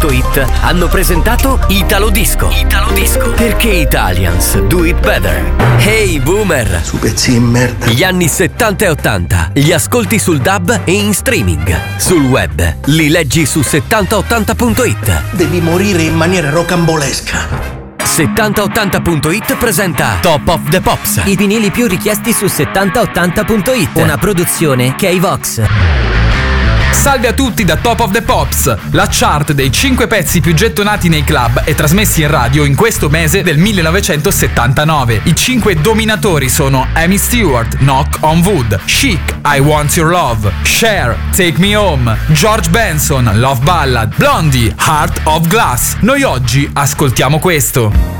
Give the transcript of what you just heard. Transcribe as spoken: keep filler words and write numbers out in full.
punto it hanno presentato Italo Disco. Italo Disco. Perché Italians do it better. Hey Boomer! Su pezzi di merda. Gli anni settanta e ottanta li ascolti sul D A B e in streaming. Sul web li leggi su settanta ottanta punto it. Devi morire in maniera rocambolesca. settanta ottanta punto it presenta Top of the Pops. I vinili più richiesti su settanta ottanta punto it. Una produzione K-Vox. Salve a tutti da Top of the Pops, la chart dei cinque pezzi più gettonati nei club e trasmessi in radio in questo mese del millenovecentosettantanove. I cinque dominatori sono Amy Stewart, Knock on Wood, Chic, I Want Your Love, Cher, Take Me Home, George Benson, Love Ballad, Blondie, Heart of Glass. Noi oggi ascoltiamo questo.